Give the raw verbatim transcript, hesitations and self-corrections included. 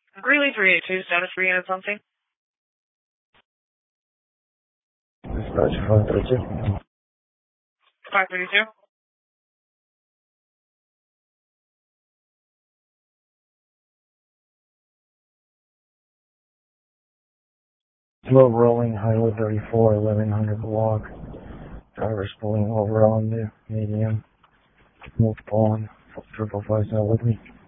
Greeley three eight two, status for unit something. Dispatch five thirty-two. five thirty-two. Slow rolling, Highway thirty-four, eleven hundred block. Driver's pulling over on the medium. Multiple on, triple five, with me.